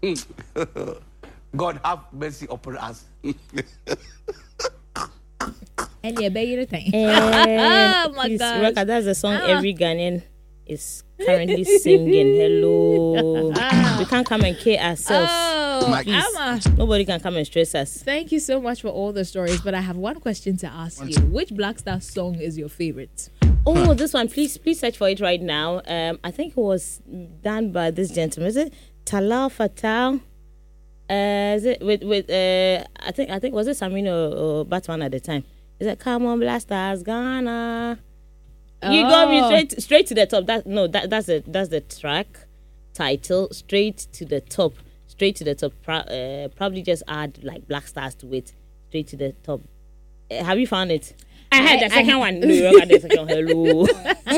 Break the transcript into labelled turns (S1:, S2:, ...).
S1: God have mercy upon us.
S2: And you beg your thing.
S3: Oh my
S4: Please,
S3: God.
S4: Raka, that's the song every Ghanaian is currently singing. Hello. We can't come and kill ourselves.
S3: Oh,
S4: Please.
S3: Amma.
S4: Nobody can come and stress us.
S3: Thank you so much for all the stories, but I have one question to ask you. Which Black Star song is your favorite?
S4: Oh, this one, please search for it right now. I think it was done by this gentleman. Is it Talal Fatal? Is it with I think was it Samin or Batman at the time? Is it Come On Blasters Ghana? You got me straight to the top. That's the track title. Straight to the top. Probably just add like Black Stars to it. Straight to the top. Have you found it? I had the second one. No, I had the second. Hello.